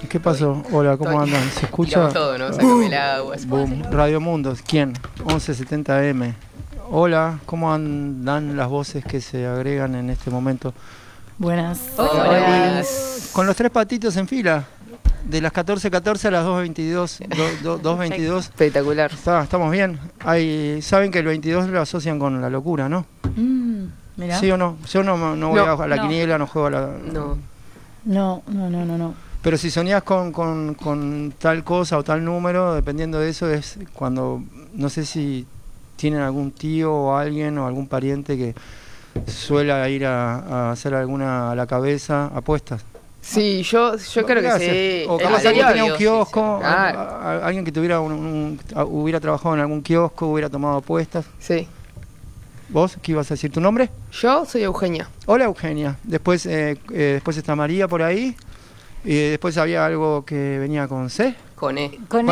¿Qué pasó? Hola, ¿cómo andan? ¿Se escucha? Tiramos todo, ¿no? Sácame el agua. Boom. Radio Mundo, ¿quién? 1170M. Hola, ¿cómo andan las voces que se agregan en este momento? Buenas. Hola, buenas. Con los tres patitos en fila, de las 14:14 a las 2:22. 2:22. Espectacular. Estamos bien. Saben que el 22 lo asocian con la locura, ¿no? Mirá. ¿Sí o no? Yo no voy a la quiniela, no juego a la... No. Pero si soñás con tal cosa o tal número, dependiendo de eso, es cuando, no sé si tienen algún tío o alguien o algún pariente que suele ir a hacer alguna a la cabeza apuestas. Sí, yo creo que sí. O capaz alguien tenía un kiosco, Sí. alguien que tuviera hubiera trabajado en algún kiosco, hubiera tomado apuestas. Sí. ¿Vos qué ibas a decir? ¿Tu nombre? Yo soy Eugenia. Hola, Eugenia. Después está María por ahí. Y después había algo que venía con C. Con E. Con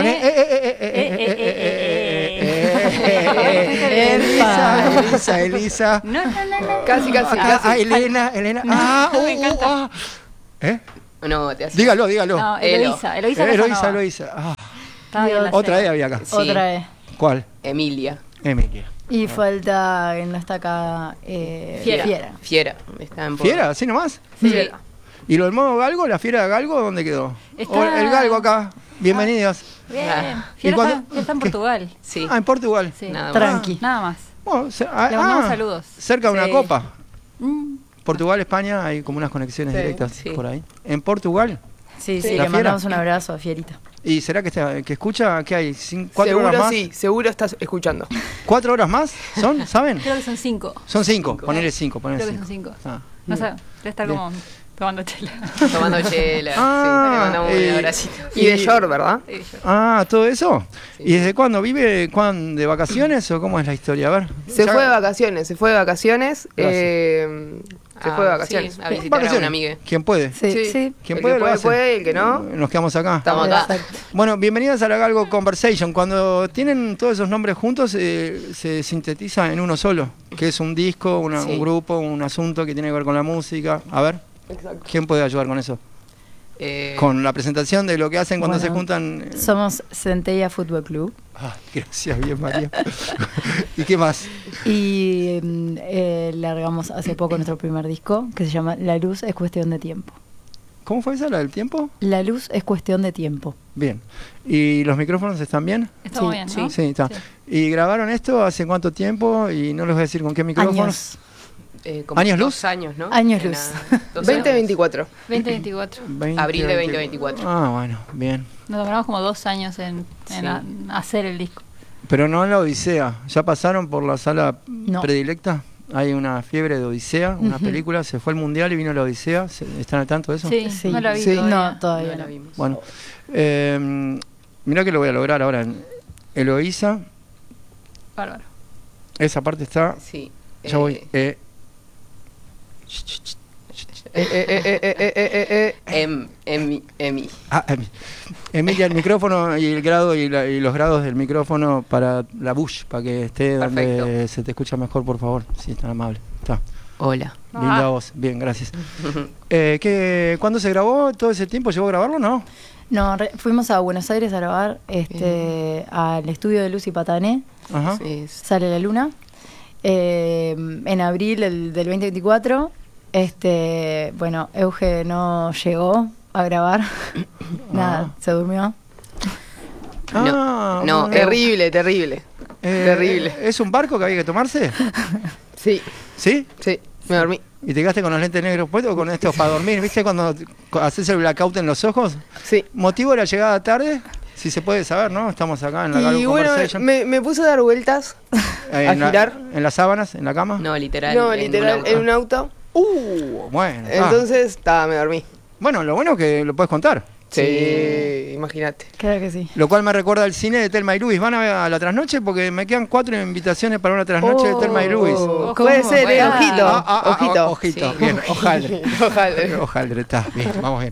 Elisa. No. Casi. Elena. Me encanta. No, te hace. Dígalo. No, Eloísa. Eloísa. Estaba bien la Otra C. E había acá. Sí. Otra E. ¿Cuál? Emilia. Emilia. Y falta, no está acá, Fiera. Fiera. Está en ¿Fiera? ¿Así nomás? Sí. Fiera. ¿Y lo del modo galgo, la fiera de galgo, dónde quedó? Está- El galgo acá. Bienvenidos. Bien. ¿Y Fiera cuándo- está en qué? Portugal. Sí. En Portugal. Sí. Nada más. Tranqui. Nada más. Bueno, Le mandamos saludos. cerca de una Sí. copa. Mm. Portugal, España, hay como unas conexiones Sí, directas sí. por ahí. En Portugal. Sí, Sí. le ¿La mandamos Fiera? un abrazo a Fierita. ¿Y será que escucha? ¿Qué hay? ¿4 horas Seguro más? sí, seguro estás escuchando. 4 horas más ¿son? ¿Saben? Creo que son 5. Son 5. Ponele 5. Creo que son 5. Ah. No sé, debe estar Bien. como tomando chela. Tomando chela. Ah, Sí, le mandamos un abracito. y- Y de short, ¿verdad? ¿Todo eso? Sí. ¿Y desde cuándo? ¿Vive de vacaciones o cómo es la historia? A ver. Se Ya- fue de vacaciones. Se fue de vacaciones. Sí, A visitar a vacaciones. una amiga. ¿Quién puede? Sí. ¿Quién El puede? que lo puede, hace. puede, el que no. Nos quedamos acá. Estamos acá. Exacto. Bueno, bienvenidos a la Galgo Conversation. Cuando tienen todos esos nombres juntos, se sintetiza en uno solo, que es un disco, Sí. un grupo, un asunto que tiene que ver con la música. A ver, Exacto. ¿quién puede ayudar con eso? Con la presentación de lo que hacen cuando Bueno, se juntan. Somos Centella Fútbol Club. Gracias, bien, María. ¿Y qué más? Y largamos hace poco nuestro primer disco, que se llama La luz es cuestión de tiempo. ¿Cómo fue esa, la del tiempo? La luz es cuestión de tiempo. Bien. ¿Y los micrófonos están bien? Estamos bien, ¿no? Sí, está. ¿Y grabaron esto hace cuánto tiempo? Y no les voy a decir con qué micrófonos. Años. Como ¿Años 2 luz? años, ¿no? Años En luz. 2024. 2024. 20, Abril de 2024. Bueno, bien. Nos demoramos como 2 años en Sí. hacer el disco. Pero no en la Odisea. ¿Ya pasaron por la sala No. predilecta? Hay una fiebre de Odisea, una Ujú. película. Se fue al Mundial y vino la Odisea. ¿Están al tanto de eso? Sí, Sí. no la vi Sí. todavía. No, todavía No la no. vimos. Bueno, mirá que lo voy a lograr ahora. Eloísa, Bárbaro. esa parte está. Sí. Ya voy. Emi. Emilia, el micrófono y el grado y los grados del micrófono para la Bush, para que esté donde Perfecto. se te escucha mejor, por favor. Si es tan amable. Está. Hola. Linda voz. Bien, gracias. ¿Cuándo se grabó? ¿Todo ese tiempo llevó a grabarlo? No. No, fuimos a Buenos Aires a grabar al estudio de Lucy Patané, Ajá. Sí, Sale la Luna, en abril del 2024. Bueno, Euge no llegó a grabar, nada, se durmió. Ah, No, bueno. terrible. Terrible. ¿Es un barco que había que tomarse? Sí, ¿Sí? me dormí. ¿Y te quedaste con los lentes negros puestos o con estos para dormir? ¿Viste cuando haces el blackout en los ojos? Sí. ¿Motivo de la llegada tarde? Si se puede saber, ¿no? Estamos acá en la Y Galgo bueno, Conversation. me puse a dar vueltas. a girar. ¿En las sábanas? ¿En la cama? No, literal, en un auto. Bueno. Entonces, me dormí. Bueno, lo bueno es que lo puedes contar. Sí, imagínate. Claro que sí. Lo cual me recuerda al cine de Thelma y Luis. ¿Van a ver a la trasnoche? Porque me quedan 4 invitaciones para una trasnoche de Thelma y Luis. Puede ser, Bueno. ojito. Ojito. Sí. Bien, ojaldre. Ojalá. Ojaldre, está bien, vamos bien.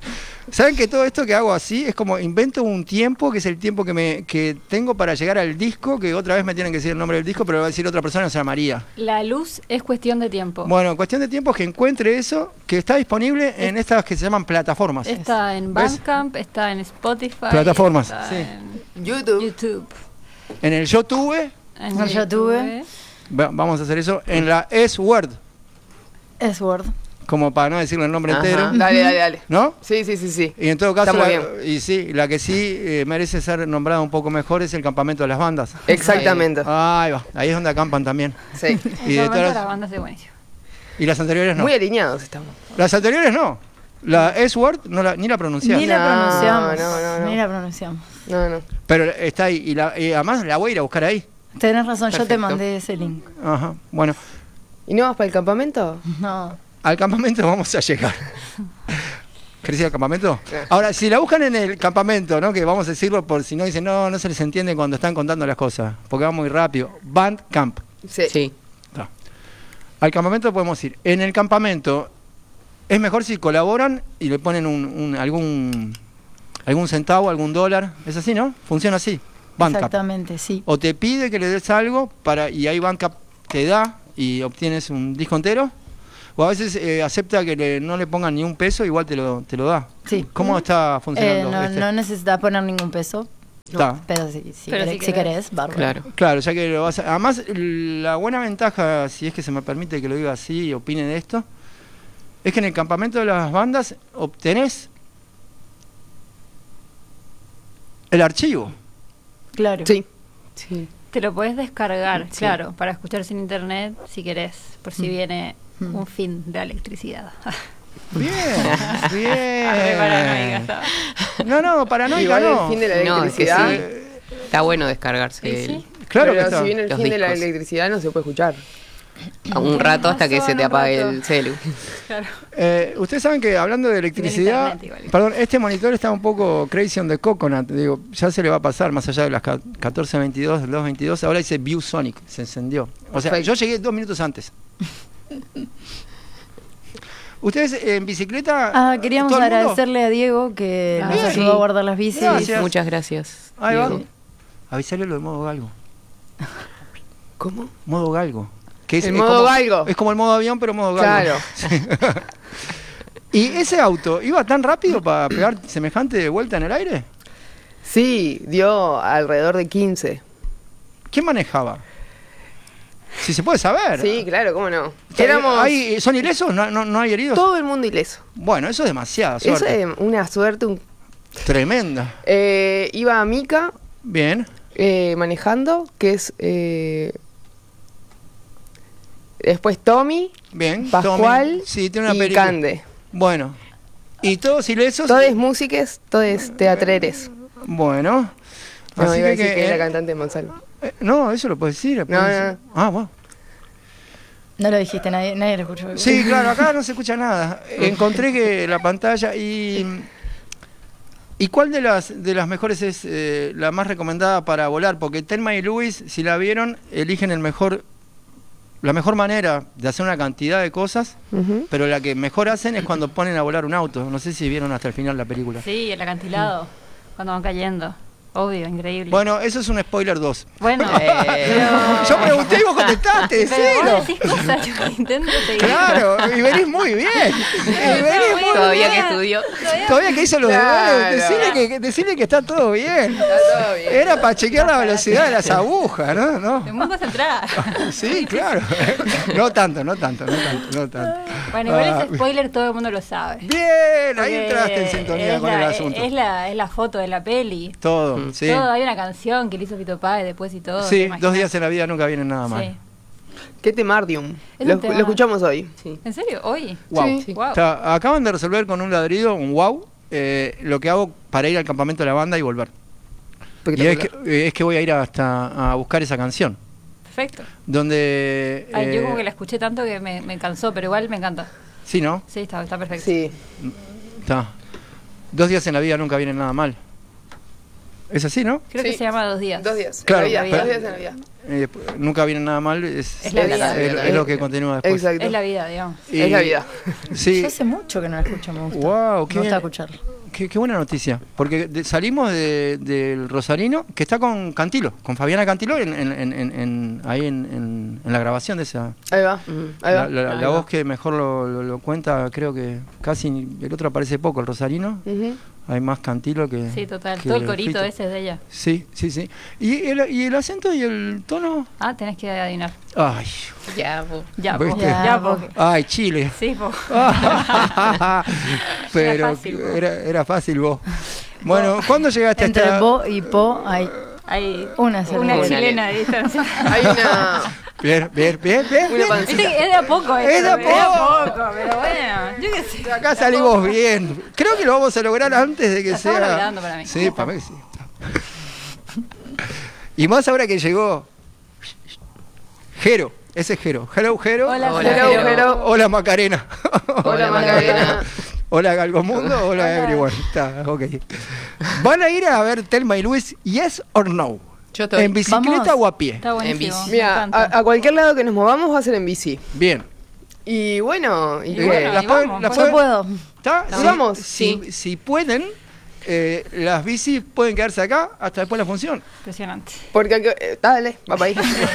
¿Saben que todo esto que hago así es como invento un tiempo, que es el tiempo que tengo para llegar al disco, que otra vez me tienen que decir el nombre del disco, pero lo va a decir otra persona, o sea, María? La luz es cuestión de tiempo. Bueno, cuestión de tiempo es que encuentre eso, que está disponible en estas que se llaman plataformas. Está en ¿Ves? Bandcamp, está en Spotify. Plataformas, está sí. en YouTube. YouTube. En el Yo Tuve, En En YouTube. vamos a hacer eso, en la S-Word, Es Word. como para no decirle el nombre Ajá. entero, Dale. ¿no? Sí, sí, sí, sí. Y en todo caso, Está muy y sí, la que sí merece ser nombrada un poco mejor es el campamento de las bandas. Exactamente. Ahí va, ahí es donde acampan también. Sí. Y de El momento de todas- la banda es buenísimo. Y las anteriores no. Muy alineados estamos. Las anteriores no. La S-Word ni la pronunciás. Ni la No, pronunciamos. no. Ni la pronunciamos. No. Pero está ahí. Y además la voy a ir a buscar ahí. Tenés razón, yo te Perfecto. mandé ese link. Ajá. Bueno, ¿Y no vas para el campamento? No. al campamento vamos a llegar. ¿Querés ir al campamento? Ahora, si la buscan en el campamento, ¿no? Que vamos a decirlo por si no dicen, no se les entiende cuando están contando las cosas, porque va muy rápido. Bandcamp. Sí. Está. Al campamento podemos ir. En el campamento es mejor si colaboran y le ponen algún centavo, algún dólar. Es así, ¿no? Funciona así. Bandcamp. Exactamente, sí. O te pide que le des algo y ahí Bandcamp te da y obtienes un disco entero. O a veces acepta que no le pongan ni un peso, igual te lo da. Sí. ¿Cómo está funcionando? No necesitas poner ningún peso. Está. Pero Pero si querés, bárbaro. Claro. Claro, ya que lo vas a... Además, la buena ventaja, si es que se me permite que lo diga así y opine de esto, es que en el campamento de las bandas obtenés el archivo. Claro. Sí. Te lo puedes descargar, Sí. claro, para escuchar sin internet si querés, por si viene un fin de la electricidad. Bien, Re paranoica bien. estaba. No, paranoica Igual no. el fin de la No, es que electricidad. sí. Está bueno descargarse Sí, sí. Claro que pero está. si viene el Los fin de la discos. electricidad no se puede escuchar. a un rato hasta que se te un apague rato. el celu. Claro. Ustedes saben que hablando de electricidad, internet igual. perdón, este monitor está un poco crazy on the coconut, digo, ya se le va a pasar más allá de las 14:22, del 2:22, ahora dice View Sonic, se encendió. O sea, Perfecto. yo llegué 2 minutos antes. ¿Ustedes en bicicleta? Queríamos todo el mundo? agradecerle a Diego que nos Bien. ayudó a guardar las bicis. Gracias. Muchas gracias. Ahí va. Diego. Avisale lo de modo galgo. ¿Cómo? Modo galgo. Que El modo galgo. Es como el modo avión, pero modo galgo. Claro. ¿Y ese auto iba tan rápido para pegar semejante vuelta en el aire? Sí, dio alrededor de 15. ¿Quién manejaba? Si se puede saber. Sí, claro, cómo no. ¿Son ilesos? ¿No hay heridos? todo el mundo ileso. Bueno, eso es demasiada Eso suerte. es una suerte. Tremenda. Iba Mika Bien. manejando, que es... después Tommy, Bien. Pascual Tommy. Sí, tiene una y película. Cande. Bueno. ¿Y todos ilesos? Todos músiques, todos teatreres. Bueno. No, Así iba a decir que que, era cantante de Monsalvo. no, eso lo puedes decir. No, no. Ah, bueno. No lo dijiste, nadie lo escuchó. Sí, claro, acá no se escucha nada. Encontré que la pantalla ¿Y cuál de las mejores es la más recomendada para volar? Porque Thelma y Louise, si la vieron, eligen la mejor manera de hacer una cantidad de cosas, Ujú. pero la que mejor hacen es cuando ponen a volar un auto. No sé si vieron hasta el final la película. Sí, el acantilado, cuando van cayendo. Obvio, increíble. Bueno, eso es un spoiler 2. Bueno, Yo pregunté y vos contestaste, pero vos decilo. decís cosas, yo intento seguir. Claro, y venís muy bien. Y venís muy Todavía bien. que estudió. Todavía que hizo los Claro. deberes, decirle que está todo bien. Está todo bien. Era para chequear la velocidad de las agujas, ¿no? Es muy concentrada. Sí, claro. No tanto. Bueno, igual Ah, ese spoiler todo el mundo lo sabe. Bien, ahí Porque entraste en sintonía es con el la- asunto. Es la foto de la peli. Todo, sí. Todo, hay una canción que le hizo Fito Páez después y todo. ¿te Sí, imaginas? 2 días en la vida nunca vienen nada mal. Sí. ¿Qué temardium? Es Lo un tema. escuchamos hoy. ¿En serio? ¿Hoy? Wow. Sí. Wow. O sea, acaban de resolver con un ladrido, un wow, lo que hago para ir al campamento de la banda y volver. Y es que voy a ir hasta a buscar esa canción. Perfecto. Donde... Ay, yo como que la escuché tanto que me cansó, pero igual me encanta. Sí, ¿no? Sí, está perfecto. Sí. Está. 2 días en la vida nunca vienen nada mal. Es así, ¿no? Creo Sí. que se llama 2 días. 2 días. Claro, en la vida, pero- 2 días en la vida. Nunca vienen nada mal. Es la vida. es lo que continúa después. Exacto. Es la vida, digamos. Y- Es la vida. Sí. Yo hace mucho que no la escucho, me gusta. Wow, Me gusta escucharla. qué buena noticia. Porque salimos del Rosarino, que está con Cantilo, con Fabiana Cantilo ahí en la grabación de esa. Ahí va. Ahí va. La voz que mejor lo cuenta, creo que casi el otro aparece poco, el Rosarino. Ujú. Hay más Cantilo que. Sí, total. que Todo el corito Fito. ese es de ella. Sí. ¿Y el acento y el tono? Ah, tenés que adivinar. Ay, Ya, vos. Ya, ¿Viste? po. Ya, po. ay, Chile. Sí, po. Pero Era fácil, vos. era fácil vos. Bueno, ¿cuándo llegaste Entre hasta...? Bo y Po hay Hay una sola. una Una chilena de distancia. Hay una. Bien. Una pancita. Viste que es de a poco esto, Es de a poco. pero bueno, yo qué sé. Acá salimos bien. Creo que lo vamos a lograr antes de que La estamos sea... logrando para mí. Sí, para mí sí. Y más ahora que llegó... Jero, ese es Jero. Hello, Jero. Hola, Hola, Hello, Jero. hello. Hola, Macarena. Hola, Macarena. Hola, Galgomundo. Hola, everyone. Está, ok. ¿Van a ir a ver Thelma y Luis, yes or no? Yo estoy. ¿En bicicleta Vamos. o a pie? Está buenísimo. bici. me Mira, encanta. a cualquier lado que nos movamos va a ser en bici. Bien. Y bueno, ¿y Y qué? bueno, ¿Las y pueden- vamos, las Yo puedo. ¿Está? ¿Sí? Vamos. Si pueden, las bicis pueden quedarse acá hasta después de la función. Impresionante. Porque dale, va para ahí.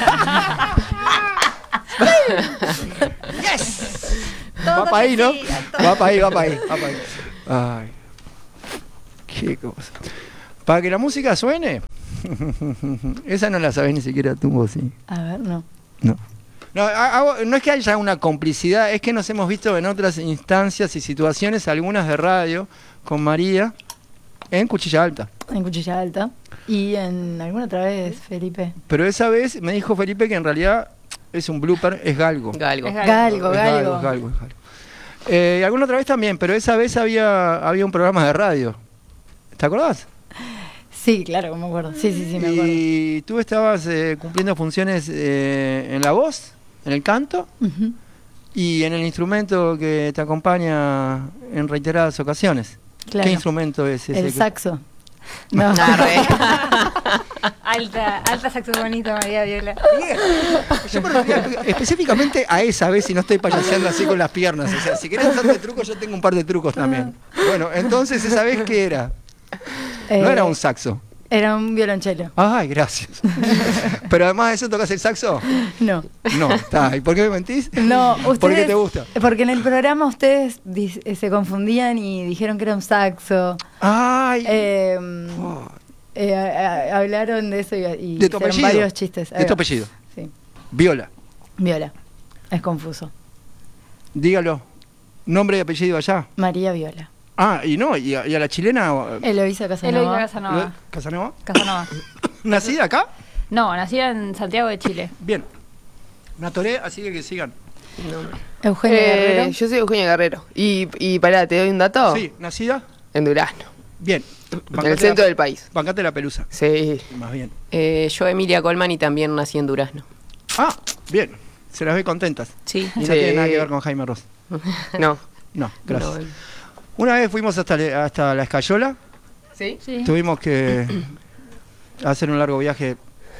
Va para ahí, ¿no? Va para ahí. Ay, qué cosa. Para que la música suene, esa no la sabés ni siquiera tú, vos, sí. A ver, no. No. No es que haya una complicidad, es que nos hemos visto en otras instancias y situaciones, algunas de radio, con María, en Cuchilla Alta. En Cuchilla Alta. Y en alguna otra vez, Felipe. Pero esa vez me dijo Felipe que en realidad es un blooper, es galgo. Galgo. Es Galgo, Es galgo. galgo. Y alguna otra vez también, pero esa vez había un programa de radio. ¿Te acordás? Sí, claro, que me acuerdo. Sí, me acuerdo. Y tú estabas cumpliendo funciones en la voz, en el canto Ujú. y en el instrumento que te acompaña en reiteradas ocasiones. Claro. ¿Qué instrumento es ese? El saxo. No. Arre. Alta saxofonista María Viola. Yo me refería específicamente a esa vez y no estoy payaseando así con las piernas. O sea, si querés hacerte trucos, yo tengo un par de trucos también. Bueno, entonces esa vez, ¿qué era? No era un saxo. Era un violonchelo. Ay, gracias. Pero además de eso, ¿tocas el saxo? No. No, está. ¿Y por qué me mentís? No, ustedes. ¿Por qué te gusta? Porque en el programa ustedes se confundían y dijeron que era un saxo. Ay. Eh, hablaron de eso y ¿De tu hicieron apellido? varios chistes. Ahí De tu va. apellido. Sí. Viola. Viola. Es confuso. Dígalo. Nombre y apellido allá. María Viola. Ah, y no, y a la chilena. Eloísa Casanova. Eloísa Casanova. ¿Casanova? Casanova. ¿Nacida acá? No, nacida en Santiago de Chile. Bien. Me atoré, así que sigan. Eugenia Guerrero. Yo soy Eugenia Guerrero. Y pará, ¿te doy un dato? Sí, ¿nacida? En Durazno. Bien. En el centro del país. Bancate la pelusa. Sí. Más bien. Yo, Emilia Colman, y también nací en Durazno. Ah, bien. Se las ve contentas. Sí. Y no Sí. tiene nada que ver con Jaime Ross. No. No, gracias. No, Una vez fuimos hasta la Escayola. ¿Sí? Sí. Tuvimos que hacer un largo viaje.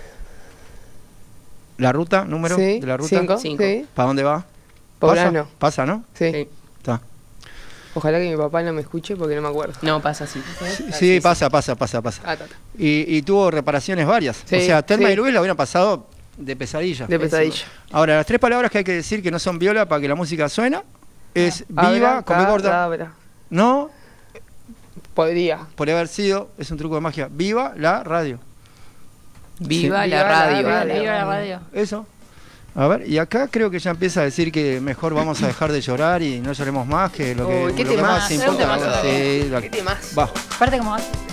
¿La ruta? ¿Número Sí. de la ruta? 5. Cinco. Sí. ¿Para dónde va? Poblano. Pasa, ¿no? Sí. Sí. Está. Ojalá que mi papá no me escuche porque no me acuerdo. No, pasa así. Sí, pasa. Ah, ta. Y tuvo reparaciones varias. Sí, O sea, Thelma sí. y Luis la hubieran pasado de pesadilla. De pesadilla. Ahora, las tres palabras que hay que decir que no son viola para que la música suena es viva, Abra, come corta. cadabra. No, Podría. por haber sido, es un truco de magia. Viva la radio. Viva Sí. la Viva la radio. radio. Viva la radio. Eso. A ver, y acá creo que ya empieza a decir que mejor vamos a dejar de llorar y no lloremos más, que lo que, Uy, qué lo que más temazo. importa. Es un temazo. Sí, ¿Qué temas? va. Aparte como vas.